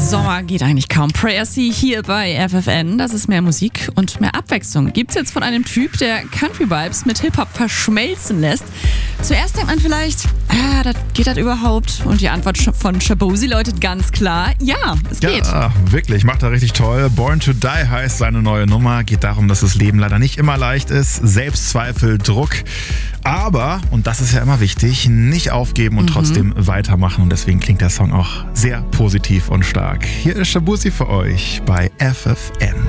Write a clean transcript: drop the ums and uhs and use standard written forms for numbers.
Sommer geht eigentlich kaum. Prayercy hier bei FFN. Das ist mehr Musik und mehr Abwechslung. Gibt's jetzt von einem Typ, der Country-Vibes mit Hip-Hop verschmelzen lässt. Zuerst denkt man vielleicht, geht das überhaupt? Und die Antwort von Shabozy lautet ganz klar, ja, es geht. Ja, wirklich, macht er richtig toll. Born to Die heißt seine neue Nummer. Geht darum, dass das Leben leider nicht immer leicht ist. Selbstzweifel, Druck. Aber, und das ist ja immer wichtig, nicht aufgeben und trotzdem weitermachen. Und deswegen klingt der Song auch sehr positiv und stark. Hier ist Shabozy für euch bei FFN.